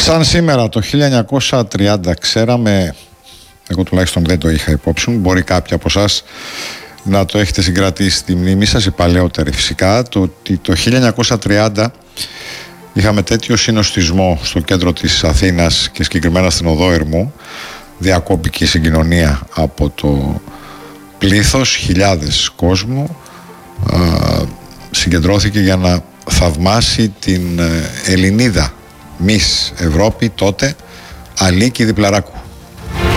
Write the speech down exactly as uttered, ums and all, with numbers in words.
Σαν σήμερα το χίλια εννιακόσια τριάντα ξέραμε, εγώ τουλάχιστον δεν το είχα υπόψη μου, μπορεί κάποιοι από εσάς να το έχετε συγκρατήσει στη μνήμη σας, οι παλαιότεροι φυσικά, το ότι το χίλια εννιακόσια τριάντα είχαμε τέτοιο συνοστισμό στο κέντρο της Αθήνας και συγκεκριμένα στην οδό Ερμού, διακόπηκε η συγκοινωνία από το πλήθος, χιλιάδες κόσμου α, συγκεντρώθηκε για να θαυμάσει την Ελληνίδα Μις Ευρώπη τότε, Αλίκη Διπλαράκου.